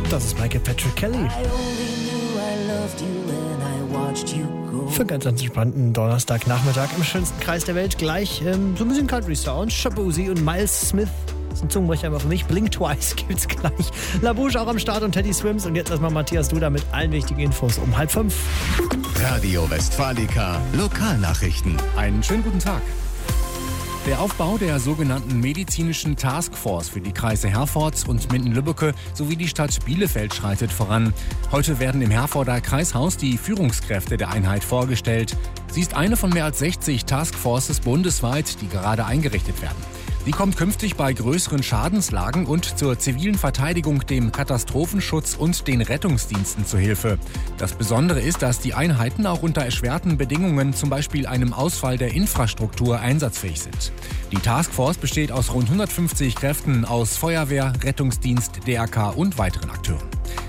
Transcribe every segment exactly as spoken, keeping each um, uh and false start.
Das ist Michael Patrick Kelly. Für einen ganz entspannten Donnerstagnachmittag im schönsten Kreis der Welt. Gleich ähm, so ein bisschen Country Sound. Shaboozey und Miles Smith. Das ist ein Zungenbrecher aber für mich. Blink Twice gibt's gleich. La Bouche auch am Start und Teddy Swims. Und jetzt erstmal Matthias Duda mit allen wichtigen Infos um halb fünf. Radio Westfalica Lokalnachrichten. Einen schönen guten Tag. Der Aufbau der sogenannten medizinischen Taskforce für die Kreise Herford und Minden-Lübbecke sowie die Stadt Bielefeld schreitet voran. Heute werden im Herforder Kreishaus die Führungskräfte der Einheit vorgestellt. Sie ist eine von mehr als sechzig Taskforces bundesweit, die gerade eingerichtet werden. Sie kommt künftig bei größeren Schadenslagen und zur zivilen Verteidigung dem Katastrophenschutz und den Rettungsdiensten zu Hilfe. Das Besondere ist, dass die Einheiten auch unter erschwerten Bedingungen, zum Beispiel einem Ausfall der Infrastruktur, einsatzfähig sind. Die Taskforce besteht aus rund hundertfünfzig Kräften aus Feuerwehr, Rettungsdienst, D R K und weiteren Akteuren.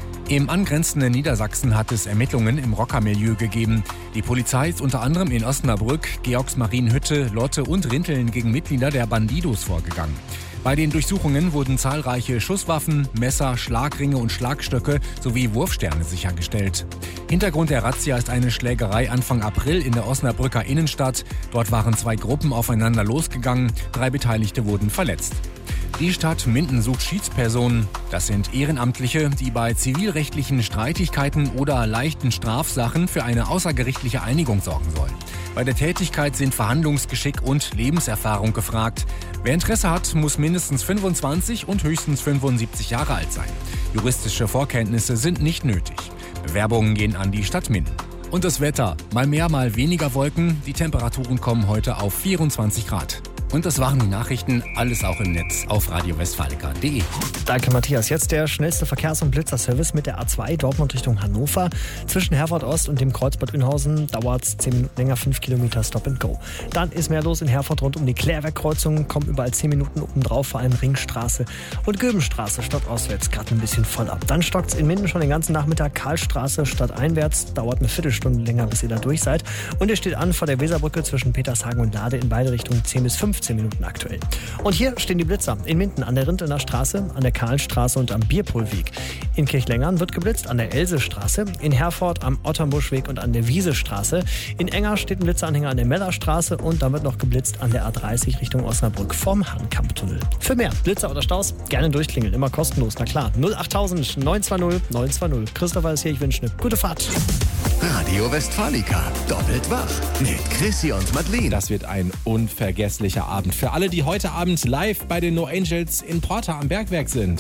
Im angrenzenden Niedersachsen hat es Ermittlungen im Rockermilieu gegeben. Die Polizei ist unter anderem in Osnabrück, Georgsmarienhütte, Lotte und Rinteln gegen Mitglieder der Bandidos vorgegangen. Bei den Durchsuchungen wurden zahlreiche Schusswaffen, Messer, Schlagringe und Schlagstöcke sowie Wurfsterne sichergestellt. Hintergrund der Razzia ist eine Schlägerei Anfang April in der Osnabrücker Innenstadt. Dort waren zwei Gruppen aufeinander losgegangen, drei Beteiligte wurden verletzt. Die Stadt Minden sucht Schiedspersonen. Das sind Ehrenamtliche, die bei zivilrechtlichen Streitigkeiten oder leichten Strafsachen für eine außergerichtliche Einigung sorgen sollen. Bei der Tätigkeit sind Verhandlungsgeschick und Lebenserfahrung gefragt. Wer Interesse hat, muss mindestens fünfundzwanzig und höchstens fünfundsiebzig Jahre alt sein. Juristische Vorkenntnisse sind nicht nötig. Bewerbungen gehen an die Stadt Minden. Und das Wetter. Mal mehr, mal weniger Wolken. Die Temperaturen kommen heute auf vierundzwanzig Grad. Und das waren die Nachrichten, alles auch im Netz auf radio westfalica punkt de. Danke Matthias. Jetzt der schnellste Verkehrs- und Blitzerservice mit der A zwei Dortmund Richtung Hannover. Zwischen Herford Ost und dem KreuzbadÜnhausen dauert es zehn Minuten länger, fünf Kilometer Stop and Go. Dann ist mehr los in Herford rund um die Klärwerkkreuzung, kommen überall zehn Minuten obendrauf, vor allem Ringstraße und Göbenstraße stadtauswärts gerade ein bisschen voll ab. Dann stockt es in Minden schon den ganzen Nachmittag, Karlstraße stadteinwärts, dauert eine Viertelstunde länger, bis ihr da durch seid. Und ihr steht an vor der Weserbrücke zwischen Petershagen und Lade in beide Richtungen zehn bis fünfzehn Minuten aktuell. Und hier stehen die Blitzer in Minden an der Rintelner Straße, an der Kahlenstraße und am Bierpohlweg. In Kirchlängern wird geblitzt an der Elsestraße, in Herford am Otternbuschweg und an der Wiesestraße. In Enger steht ein Blitzeranhänger an der Mellerstraße und dann wird noch geblitzt an der A dreißig Richtung Osnabrück vom Hahnkamptunnel. Für mehr Blitzer oder Staus gerne durchklingeln, immer kostenlos, na klar. null achttausend neun zwei null neun zwei null. Christopher ist hier, ich wünsche eine gute Fahrt. Radio Westfalica, doppelt wach mit Chrissy und Madeleine. Das wird ein unvergesslicher Abend für alle, die heute Abend live bei den No Angels in Porta am Bergwerk sind.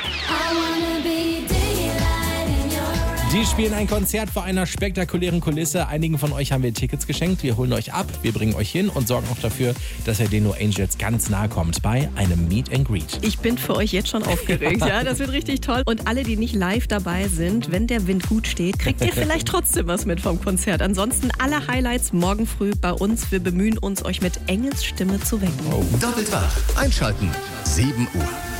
Die spielen ein Konzert vor einer spektakulären Kulisse. Einigen von euch haben wir Tickets geschenkt. Wir holen euch ab, wir bringen euch hin und sorgen auch dafür, dass ihr den No Angels ganz nahe kommt bei einem Meet and Greet. Ich bin für euch jetzt schon aufgeregt. Ja, das wird richtig toll. Und alle, die nicht live dabei sind, wenn der Wind gut steht, kriegt ihr vielleicht trotzdem was mit vom Konzert. Ansonsten alle Highlights morgen früh bei uns. Wir bemühen uns, euch mit Engels Stimme zu wecken. Oh. Doppelt wach. Einschalten. sieben Uhr.